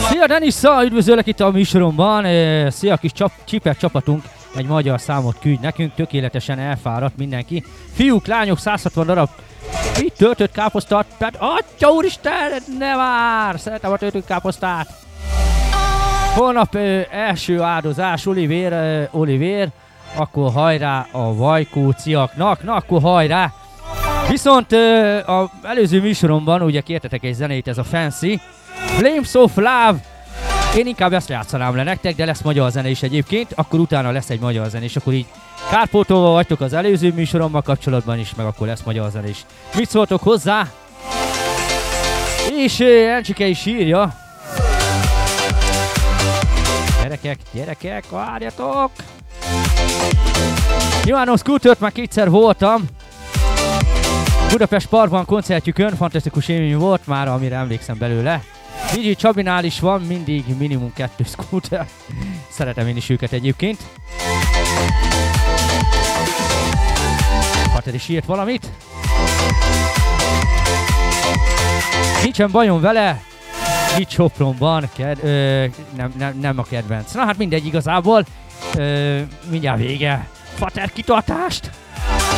Szia Denissa, üdvözöllek itt a műsoromban. Szia kis csipet csapatunk, egy magyar számot küld nekünk, tökéletesen elfáradt mindenki. Fiúk, lányok, 160 darab itt töltött káposztát, atya úristen, ne vár, szeretem a töltött káposztát. Holnap első áldozás, Olivér, akkor hajrá a vajkóciaknak, na akkor hajrá. Viszont az előző műsoromban ugye kértetek egy zenét, ez a Fancy, Flames of Love. Én inkább ezt játszanám le nektek, de lesz magyar zene is egyébként, akkor utána lesz egy magyar zene, és akkor így kárpótolva vagytok az előző műsorommal kapcsolatban is, meg akkor lesz magyar zene is. Mit szóltok hozzá? És Encsike is írja. Gyerekek, várjatok! Nyilvános Scootert már kétszer voltam. Budapest Parkban koncertjükön, fantasztikus élmény volt már, amire emlékszem belőle. DJ Csabinál is van mindig minimum 2 scooter. Szeretem én is őket egyébként. Pater is írt valamit. Nincsen bajom vele. Nincs Sopronban. Nem a kedvenc. Na hát mindegy igazából. Mindjárt vége. Pater kitartást!